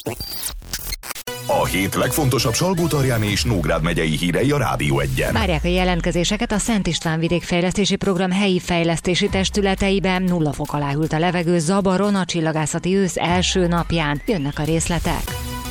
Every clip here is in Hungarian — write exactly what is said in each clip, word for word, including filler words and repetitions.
A hét legfontosabb Salgótarján és Nógrád megyei hírei a Rádió Egyen. Várják a jelentkezéseket a Szent István vidékfejlesztési program helyi fejlesztési testületeiben. Nulla fok alá hűlt a levegő Zabaron a csillagászati ősz első napján. Jönnek a részletek.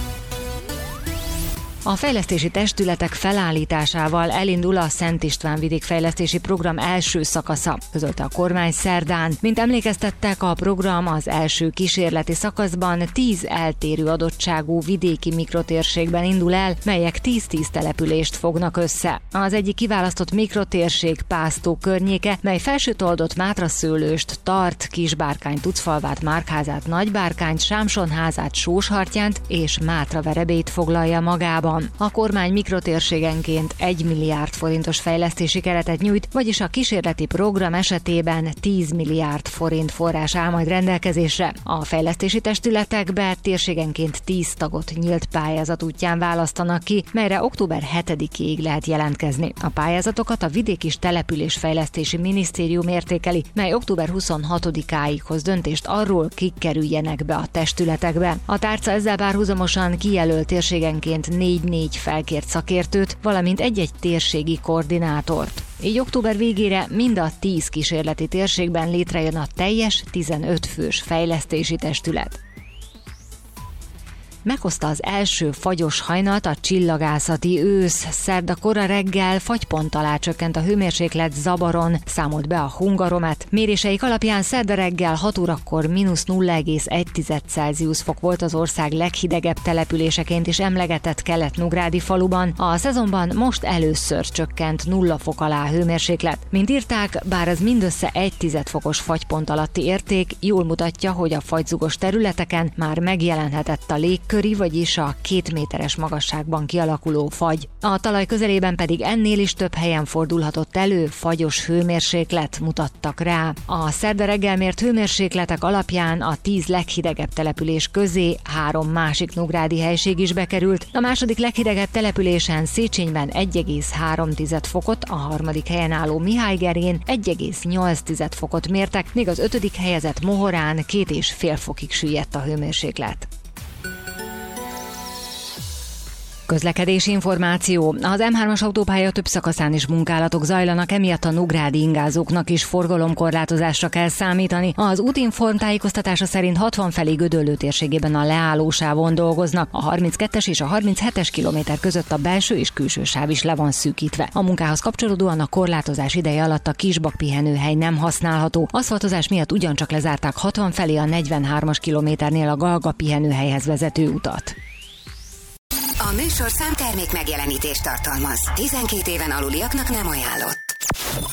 A fejlesztési testületek felállításával elindul a Szent István vidékfejlesztési program első szakasza, közölte a kormány szerdán. Mint emlékeztettek, a program az első kísérleti szakaszban tíz eltérő adottságú vidéki mikrotérségben indul el, melyek tíz-tíz települést fognak össze. Az egyik kiválasztott mikrotérség Pásztó környéke, mely Felsőtoldot, Mátraszőlőst, Tart, Kisbárkány, Tucfalvát, Márkházát, Nagybárkányt, Sámsonházát, Sóshartyánt és Mátraverebét foglalja magába. A kormány mikrotérségenként egy milliárd forintos fejlesztési keretet nyújt, vagyis a kísérleti program esetében tíz milliárd forint forrás áll majd rendelkezésre. A fejlesztési testületekbe térségenként tíz tagot nyílt pályázat útján választanak ki, melyre október hetedikéig lehet jelentkezni. A pályázatokat a Vidék- és Településfejlesztési Minisztérium értékeli, mely október huszonhatodikáig hoz döntést arról, kik kerüljenek be a testületekbe. A tárca ezzel párhuzamosan kijelölt térségenként négy négy felkért szakértőt, valamint egy-egy térségi koordinátort. Így október végére mind a tíz kísérleti térségben létrejön a teljes tizenöt fős fejlesztési testület. Meghozta az első fagyos hajnalt a csillagászati ősz. Szerda kora reggel fagypont alá csökkent a hőmérséklet Zabaron, számolt be a Hungaromet. Méréseik alapján szerda reggel hat órakor mínusz nulla egész egy Celsius fok volt az ország leghidegebb településeként is emlegetett Kelet-Nógrádi faluban. A szezonban most először csökkent nulla fok alá a hőmérséklet. Mint írták, bár ez mindössze egy tized fokos fagypont alatti érték, jól mutatja, hogy a fagyzugos területeken már megjelenhetett a légkör, vagyis a két méteres magasságban kialakuló fagy. A talaj közelében pedig ennél is több helyen fordulhatott elő fagyos hőmérséklet, mutattak rá. A szerda reggel mért hőmérsékletek alapján a tíz leghidegebb település közé három másik nógrádi helység is bekerült. A második leghidegebb településen Széchenyben egy egész három fokot, a harmadik helyen álló Mihálygerén egy egész nyolc fokot mértek, míg az ötödik helyezett Mohorán két és fél fokig süllyedt a hőmérséklet. Közlekedési információ. Az em hármas autópálya több szakaszán is munkálatok zajlanak, emiatt a nógrádi ingázóknak is forgalomkorlátozásra kell számítani. Az Útinform tájékoztatása szerint hatvan felé Gödöllő térségében a leállósávon dolgoznak. A harminckettes és a harminchetes kilométer között a belső és külső sáv is le van szűkítve. A munkához kapcsolódóan a korlátozás ideje alatt a Kisbak pihenőhely nem használható. Aszfaltozás miatt ugyancsak lezárták hatvan felé a negyvenhármas kilométernél a Galga pihenőhelyhez vezető utat. A műsorszám termék megjelenítést tartalmaz. tizenkét éven aluliaknak nem ajánlott.